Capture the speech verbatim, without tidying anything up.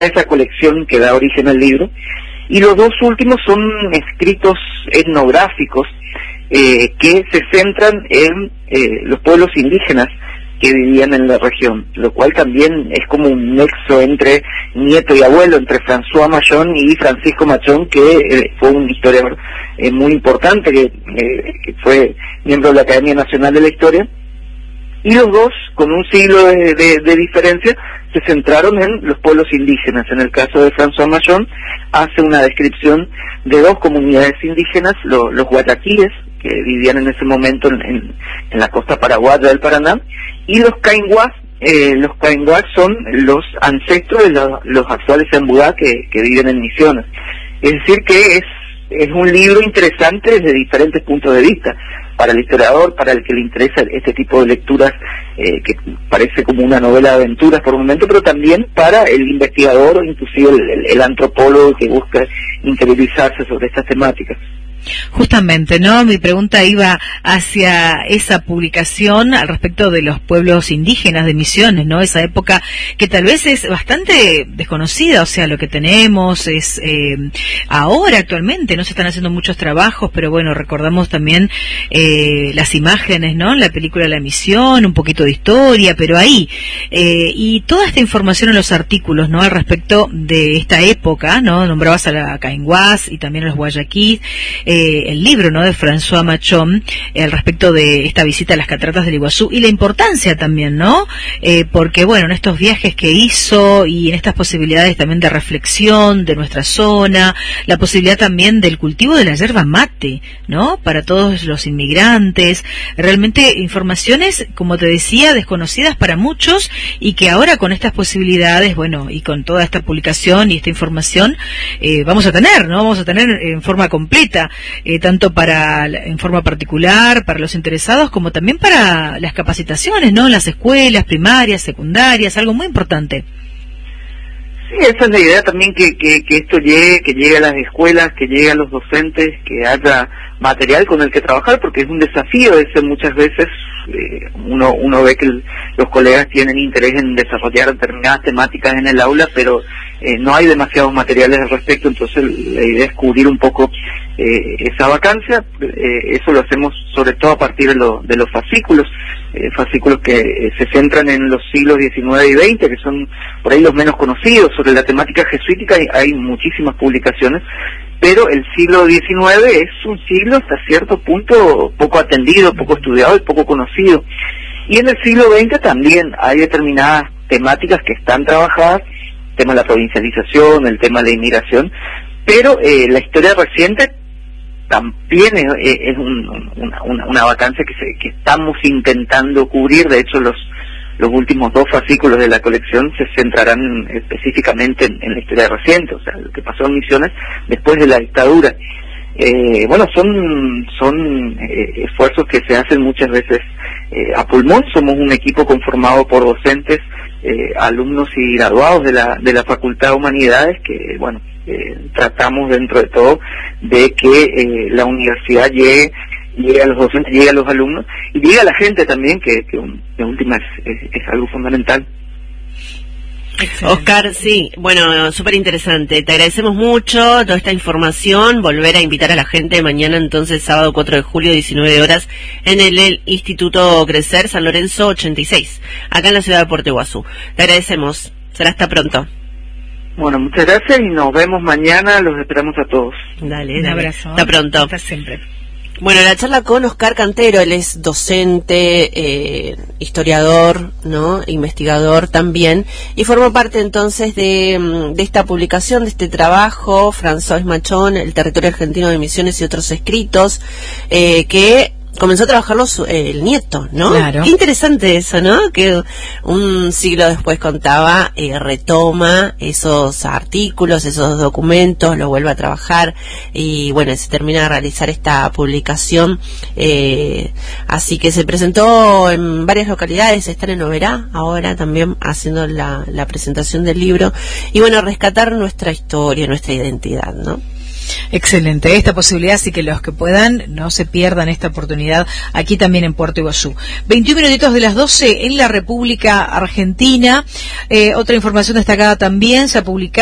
esa colección que da origen al libro, y los dos últimos son escritos etnográficos eh, que se centran en eh, los pueblos indígenas que vivían en la región, lo cual también es como un nexo entre nieto y abuelo, entre François Machón y Francisco Machón, que eh, fue un historiador eh, muy importante, que, eh, que fue miembro de la Academia Nacional de la Historia, y los dos, con un siglo de, de, de diferencia, se centraron en los pueblos indígenas. En el caso de François Machón, hace una descripción de dos comunidades indígenas, lo, los guayaquíes, que vivían en ese momento en, en, en la costa paraguaya del Paraná, y los cainguás. Eh, los cainguás son los ancestros de la, los actuales embudá que, que viven en Misiones. Es decir, que es, es un libro interesante desde diferentes puntos de vista, para el historiador, para el que le interesa este tipo de lecturas, eh, que parece como una novela de aventuras por un momento, pero también para el investigador o inclusive el, el, el antropólogo que busca interiorizarse sobre estas temáticas. Justamente, ¿no? Mi pregunta iba hacia esa publicación al respecto de los pueblos indígenas de Misiones, ¿no? Esa época que tal vez es bastante desconocida, o sea, lo que tenemos es eh, ahora actualmente, no se están haciendo muchos trabajos, pero bueno, recordamos también eh, las imágenes, ¿no? La película La Misión, un poquito de historia, pero ahí, eh, y toda esta información en los artículos, ¿no? Al respecto de esta época, ¿no? Nombrabas a la cainguás y también a los guayaquís, Eh, el libro, ¿no? De François Machón, eh, al respecto de esta visita a las cataratas del Iguazú y la importancia también, ¿no? Eh, porque, bueno, en estos viajes que hizo y en estas posibilidades también de reflexión de nuestra zona, la posibilidad también del cultivo de la yerba mate, ¿no? Para todos los inmigrantes, realmente informaciones, como te decía, desconocidas para muchos y que ahora con estas posibilidades, bueno, y con toda esta publicación y esta información, eh, vamos a tener, ¿no? Vamos a tener en forma completa. Eh, tanto para en forma particular, para los interesados, como también para las capacitaciones, ¿no? Las escuelas primarias, secundarias, algo muy importante. Sí, esa es la idea también, que, que, que esto llegue, que llegue a las escuelas, que llegue a los docentes, que haya material con el que trabajar, porque es un desafío ese muchas veces. Eh, uno uno ve que el, los colegas tienen interés en desarrollar determinadas temáticas en el aula, pero eh, no hay demasiados materiales al respecto, entonces la idea es cubrir un poco eh, esa vacancia. Eh, eso lo hacemos sobre todo a partir de, lo, de los fascículos, eh, fascículos que eh, se centran en los siglos diecinueve y veinte, que son por ahí los menos conocidos. Sobre la temática jesuítica hay, hay muchísimas publicaciones, pero el siglo diecinueve es un siglo hasta cierto punto poco atendido, poco estudiado y poco conocido. Y en el siglo veinte también hay determinadas temáticas que están trabajadas, el tema de la provincialización, el tema de la inmigración, pero eh, la historia reciente también es, es un, una, una, una vacancia que, se, que estamos intentando cubrir. De hecho, los los últimos dos fascículos de la colección se centrarán específicamente en, en la historia reciente, o sea, lo que pasó en Misiones después de la dictadura. Eh, bueno, son son eh, esfuerzos que se hacen muchas veces eh, a pulmón. Somos un equipo conformado por docentes, eh, alumnos y graduados de la de la Facultad de Humanidades, que, bueno, eh, tratamos dentro de todo de que eh, la universidad llegue llegue a los docentes, llegue a los alumnos y llegue a la gente también, que, que en última es, es, es algo fundamental. Excelente. Oscar, sí, bueno, súper interesante. Te agradecemos mucho toda esta información. Volver a invitar a la gente mañana, entonces, sábado cuatro de julio, diecinueve horas, en el, el Instituto Crecer San Lorenzo ochenta y seis, acá en la ciudad de Puerto Iguazú. Te agradecemos. Será hasta pronto. Bueno, muchas gracias y nos vemos mañana. Los esperamos a todos. Dale, Un dale. abrazo. Hasta pronto. Hasta siempre. Bueno, la charla con Oscar Cantero, él es docente, eh, historiador, ¿no? Investigador también, y formó parte entonces de, de esta publicación, de este trabajo, François Machón, El territorio argentino de Misiones y otros escritos, eh, que comenzó a trabajarlo su, eh, el nieto, ¿no? Claro. Qué interesante eso, ¿no? Que un siglo después contaba, eh, retoma esos artículos, esos documentos, lo vuelve a trabajar y, bueno, se termina de realizar esta publicación. Eh, así que se presentó en varias localidades, están en Oberá ahora también haciendo la, la presentación del libro y, bueno, rescatar nuestra historia, nuestra identidad, ¿no? Excelente, esta posibilidad, así que los que puedan no se pierdan esta oportunidad aquí también en Puerto Iguazú. veintiún minutitos de las doce en la República Argentina. Eh, otra información destacada también, se ha publicado